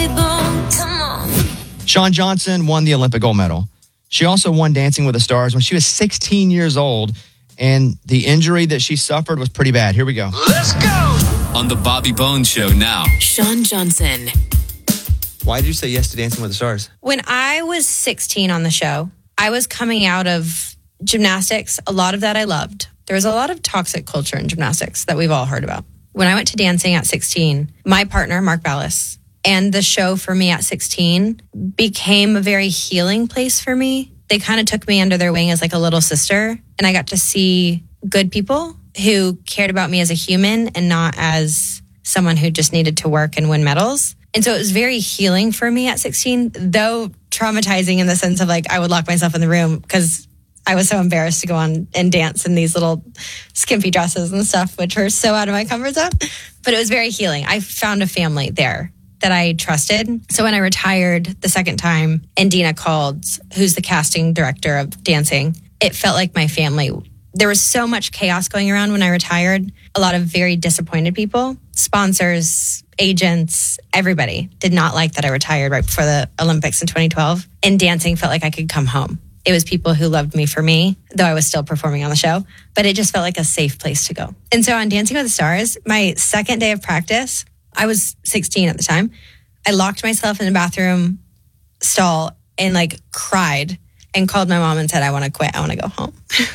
Bobby Bones. Come on. Shawn Johnson won the Olympic gold medal. She also won Dancing with the Stars when she was 16 years old, and the injury that she suffered was pretty bad. Here we go. Let's go! On the Bobby Bones Show now. Shawn Johnson. Why did you say yes to Dancing with the Stars? When I was 16 on the show, I was coming out of gymnastics. A lot of that I loved. There was a lot of toxic culture in gymnastics that we've all heard about. When I went to dancing at 16, my partner, Mark Ballas, and the show for me at 16 became a very healing place for me. They kind of took me under their wing as like a little sister, and I got to see good people who cared about me as a human and not as someone who just needed to work and win medals. And so it was very healing for me at 16, though traumatizing in the sense of like I would lock myself in the room because I was so embarrassed to go on and dance in these little skimpy dresses and stuff, which were so out of my comfort zone. But it was very healing. I found a family there that I trusted. So when I retired the second time and Dina called, who's the casting director of dancing, it felt like my family. There was so much chaos going around when I retired. A lot of very disappointed people, sponsors, agents, everybody did not like that I retired right before the Olympics in 2012. And dancing felt like I could come home. It was people who loved me for me, though I was still performing on the show, but it just felt like a safe place to go. And so on Dancing with the Stars, my second day of practice, I was 16 at the time. I locked myself in the bathroom stall and like cried and called my mom and said, I want to quit. I want to go home.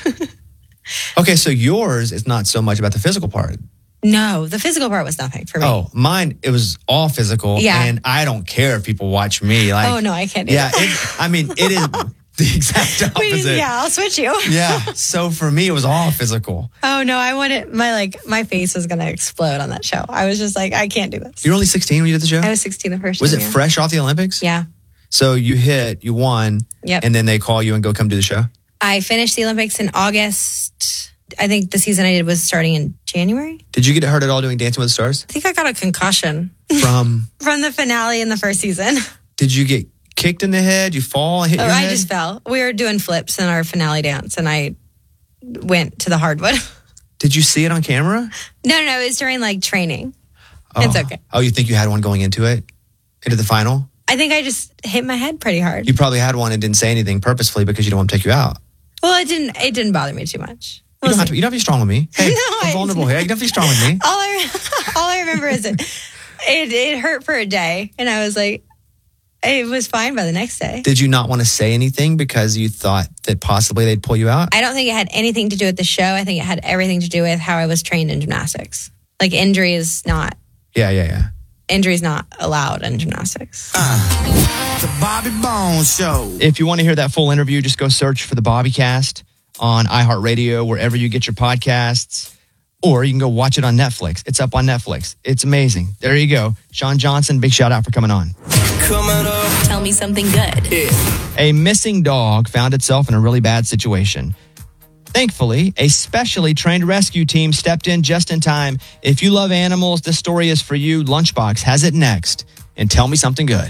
Okay, so yours is not so much about the physical part. No, the physical part was nothing for me. Oh, mine, it was all physical. Yeah. And I don't care if people watch me. Like, oh, no, I can't do that. It is the exact opposite. Yeah, I'll switch you. Yeah. So for me, it was all physical. Oh, no, I wanted, my face was going to explode on that show. I was just like, I can't do this. You were only 16 when you did the show? I was 16 the first Was time. it fresh off the Olympics? Yeah. So you won. Yep. And then they call you and go come do the show? I finished the Olympics in August. I think the season I did was starting in January. Did you get hurt at all doing Dancing with the Stars? I think I got a concussion. From the finale in the first season. Did you get kicked in the head? You fall and hit your head? I just fell. We were doing flips in our finale dance and I went to the hardwood. Did you see it on camera? No. It was during like training. Oh. It's okay. Oh, you think you had one going into the final? I think I just hit my head pretty hard. You probably had one and didn't say anything purposefully because you don't want to take you out. Well, it didn't bother me too much. You don't have to be strong with me. Hey, no, I'm vulnerable here. You don't have to be strong with me. All I remember is it hurt for a day, and I was like, it was fine by the next day. Did you not want to say anything because you thought that possibly they'd pull you out? I don't think it had anything to do with the show. I think it had everything to do with how I was trained in gymnastics. Like injury is not. Yeah. Injury is not allowed in gymnastics. The Bobby Bones Show. If you want to hear that full interview, just go search for the Bobbycast on iHeartRadio, wherever you get your podcasts, or you can go watch it on Netflix. It's up on Netflix. It's amazing. There you go. Shawn Johnson, big shout out for coming on. Tell me something good. Yeah. A missing dog found itself in a really bad situation. Thankfully, a specially trained rescue team stepped in just in time. If you love animals, this story is for you. Lunchbox has it next. And tell me something good.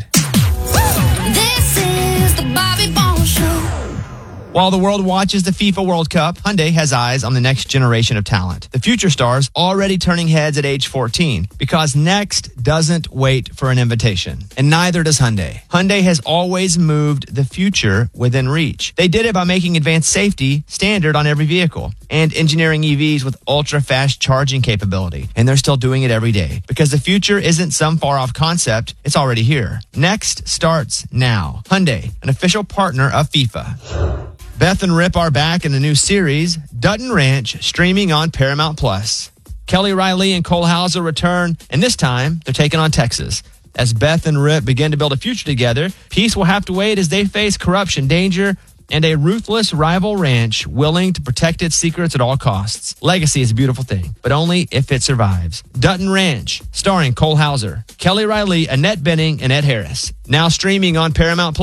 This is the Bobby Bones Show. While the world watches the FIFA World Cup, Hyundai has eyes on the next generation of talent. The future stars already turning heads at age 14 because next doesn't wait for an invitation. And neither does Hyundai. Hyundai has always moved the future within reach. They did it by making advanced safety standard on every vehicle and engineering EVs with ultra-fast charging capability. And they're still doing it every day because the future isn't some far-off concept. It's already here. Next starts now. Hyundai, an official partner of FIFA. Beth and Rip are back in a new series, Dutton Ranch, streaming on Paramount+. Kelly Riley and Cole Hauser return, and this time they're taking on Texas. As Beth and Rip begin to build a future together, peace will have to wait as they face corruption, danger, and a ruthless rival ranch willing to protect its secrets at all costs. Legacy is a beautiful thing, but only if it survives. Dutton Ranch, starring Cole Hauser, Kelly Riley, Annette Bening, and Ed Harris. Now streaming on Paramount+.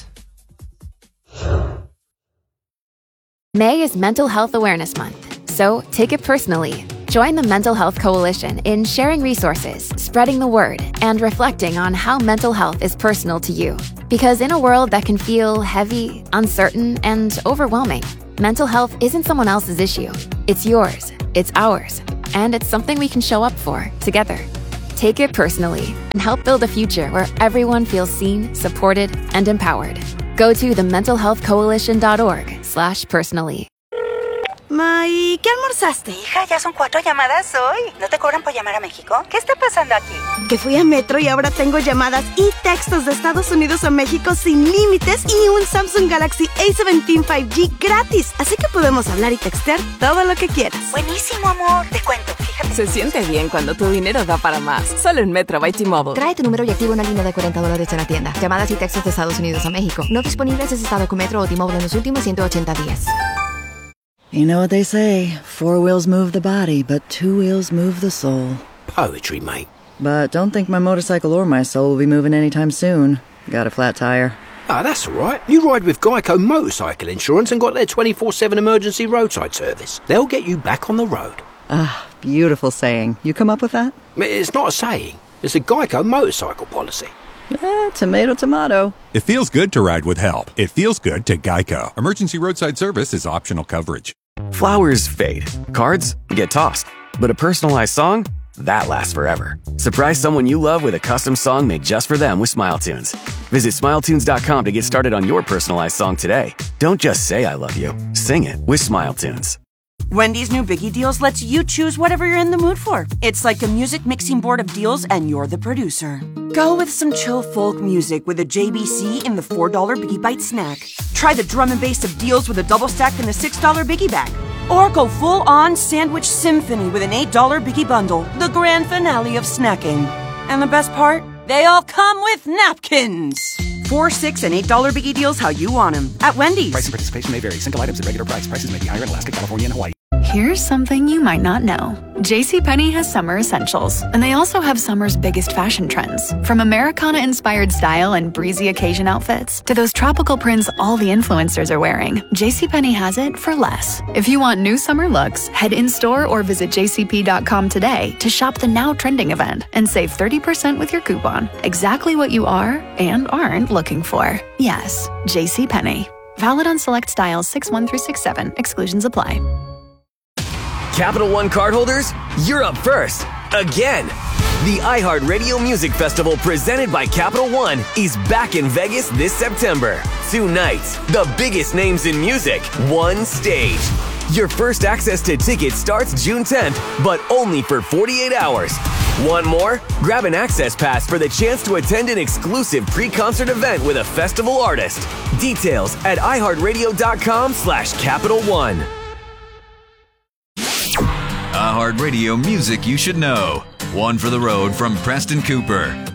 May is Mental Health Awareness Month, so take it personally. Join the Mental Health Coalition in sharing resources, spreading the word, and reflecting on how mental health is personal to you. Because in a world that can feel heavy, uncertain, and overwhelming, mental health isn't someone else's issue. It's yours, it's ours, and it's something we can show up for together. take it personally and help build a future where everyone feels seen, supported, and empowered. Go to thementalhealthcoalition.org/personally. Ma, ¿y qué almorzaste? Hija, ya son 4 llamadas hoy. ¿No te cobran por llamar a México? ¿Qué está pasando aquí? Que fui a Metro y ahora tengo llamadas y textos de Estados Unidos a México sin límites y un Samsung Galaxy A17 5G gratis. Así que podemos hablar y textear todo lo que quieras. Buenísimo, amor. Te cuento, fíjate. Se siente bien cuando tu dinero da para más. Solo en Metro by T-Mobile. Trae tu número y activa una línea de $40 en la tienda. Llamadas y textos de Estados Unidos a México. No disponibles si estado con Metro o T-Mobile en los últimos 180 días. You know what they say, 4 wheels move the body, but 2 wheels move the soul. Poetry, mate. But don't think my motorcycle or my soul will be moving anytime soon. Got a flat tire. Ah, that's all right. You ride with Geico Motorcycle Insurance and got their 24/7 emergency roadside service. They'll get you back on the road. Ah, beautiful saying. You come up with that? It's not a saying. It's a Geico motorcycle policy. Tomato, tomato. It feels good to ride with help. It feels good to Geico. Emergency roadside service is optional coverage. Flowers fade. Cards get tossed. But a personalized song? That lasts forever. Surprise someone you love with a custom song made just for them with SmileTunes. Visit SmileTunes.com to get started on your personalized song today. Don't just say I love you. Sing it with SmileTunes. Wendy's new Biggie Deals lets you choose whatever you're in the mood for. It's like a music mixing board of deals and you're the producer. Go with some chill folk music with a JBC in the $4 Biggie Bite snack. Try the drum and bass of deals with a double stack in the $6 Biggie Bag. Or go full-on sandwich symphony with an $8 Biggie Bundle, the grand finale of snacking. And the best part? They all come with napkins. $4, $6, and $8 Biggie Deals how you want them at Wendy's. Price and participation may vary. Single items at regular price. Prices may be higher in Alaska, California, and Hawaii. Here's something you might not know. JCPenney has summer essentials, and they also have summer's biggest fashion trends. From Americana-inspired style and breezy occasion outfits to those tropical prints all the influencers are wearing, JCPenney has it for less. If you want new summer looks, head in-store or visit jcp.com today to shop the now trending event and save 30% with your coupon. Exactly what you are and aren't looking for. Yes, JCPenney. Valid on select styles 6-1 through 6-7. Exclusions apply. Capital One cardholders, you're up first. Again. The iHeartRadio Music Festival presented by Capital One is back in Vegas this September. 2 nights, the biggest names in music, one stage. Your first access to tickets starts June 10th, but only for 48 hours. Want more? Grab an access pass for the chance to attend an exclusive pre-concert event with a festival artist. Details at iHeartRadio.com/Capital One. iHeartRadio music you should know. One for the road from Preston Cooper.